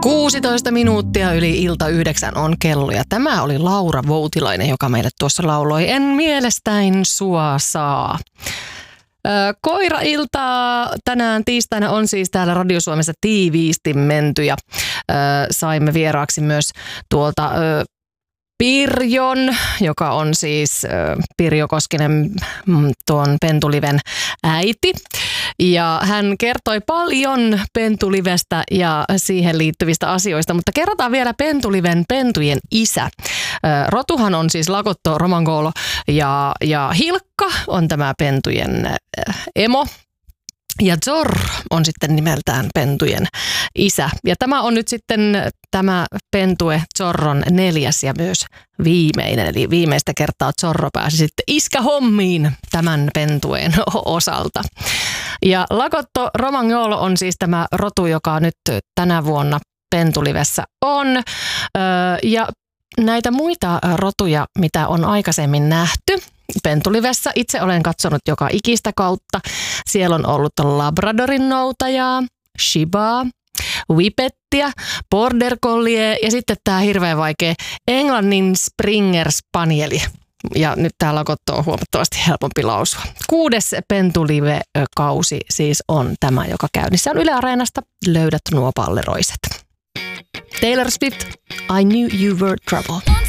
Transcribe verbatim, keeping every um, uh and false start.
kuusitoista minuuttia yli ilta yhdeksän on kello ja tämä oli Laura Voutilainen, joka meille tuossa lauloi En mielestäin sua saa. Koirailtaa tänään tiistaina on siis täällä Radio Suomessa tiiviisti menty ja saimme vieraaksi myös tuolta Pirjon, joka on siis Pirjo Koskinen, tuon Pentuliven äiti. Ja hän kertoi paljon Pentulivestä ja siihen liittyvistä asioista, mutta kerrotaan vielä Pentuliven pentujen isä. Rotuhan on siis Lagotto Romangolo ja, ja Hilkka on tämä pentujen emo. Ja Zorro on sitten nimeltään pentujen isä. Ja tämä on nyt sitten tämä pentue Zorron neljäs ja myös viimeinen. Eli viimeistä kertaa Zorro pääsi sitten iskähommiin tämän pentueen osalta. Ja Lagotto Romagnolo on siis tämä rotu, joka nyt tänä vuonna Pentulivessä on. Ja näitä muita rotuja, mitä on aikaisemmin nähty Pentulivessä, itse olen katsonut joka ikistä kautta. Siellä on ollut Labradorin noutajaa, Shibaa, Whippettiä, Border Collie ja sitten tämä hirveän vaikea Englannin Springer Spanieli. Ja nyt tämä Lagotto on huomattavasti helpompi lausua. Kuudes Pentulive-kausi siis on tämä, joka käynnissä on Yle Areenasta. Löydät nuo palleroiset. Taylor Swift, I Knew You Were Trouble.